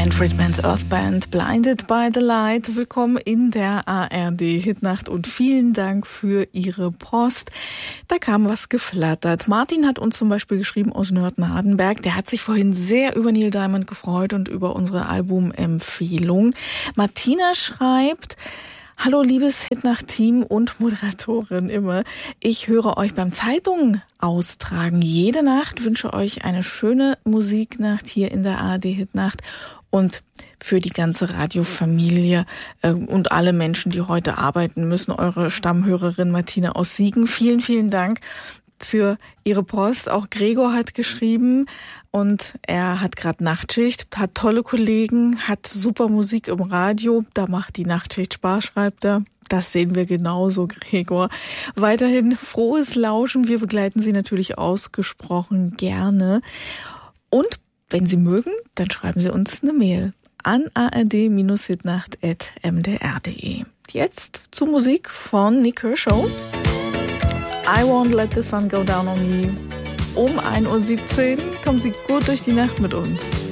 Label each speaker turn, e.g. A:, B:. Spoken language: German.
A: Manfred Mann's Earth Band, Blinded by the Light. Willkommen in der ARD Hitnacht und vielen Dank für Ihre Post. Da kam was geflattert. Martin hat uns zum Beispiel geschrieben aus Nörten-Hardenberg. Der hat sich vorhin sehr über Neil Diamond gefreut und über unsere Albumempfehlung. Martina schreibt: Hallo liebes Hitnacht-Team und Moderatorin immer. Ich höre euch beim Zeitungen austragen jede Nacht, wünsche euch eine schöne Musiknacht hier in der ARD Hitnacht und für die ganze Radiofamilie und alle Menschen, die heute arbeiten müssen. Eure Stammhörerin Martina aus Siegen. Vielen, vielen Dank für Ihre Post. Auch Gregor hat geschrieben und er hat gerade Nachtschicht, hat tolle Kollegen, hat super Musik im Radio. Da macht die Nachtschicht Spaß, schreibt er. Das sehen wir genauso, Gregor. Weiterhin frohes Lauschen. Wir begleiten Sie natürlich ausgesprochen gerne. Und wenn Sie mögen, dann schreiben Sie uns eine Mail an ard-hitnacht@mdr.de. Jetzt zur Musik von Nick Kershaw. I Won't Let the Sun Go Down on Me. Um 1:17 Uhr kommen Sie gut durch die Nacht mit uns.